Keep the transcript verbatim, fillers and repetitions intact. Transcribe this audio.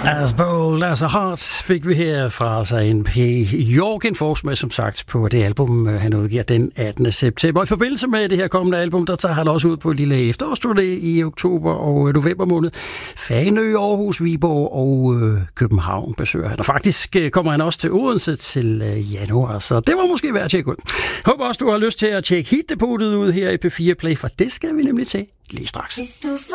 As bold as a heart fik vi her fra sig en P. Jorgen Forsmed, som sagt, på det album, han udgiver den attende september. Og i forbindelse med det her kommende album, der tager han også ud på en lille efterårsturné i oktober og november måned. Fanø, Aarhus, Viborg og øh, København besøger han. Og faktisk øh, kommer han også til Odense til øh, januar, så det var måske værd at tjekke ud. Håber også, du har lyst til at tjekke Hit-depotet ud her i P fire Play, for det skal vi nemlig til lige straks.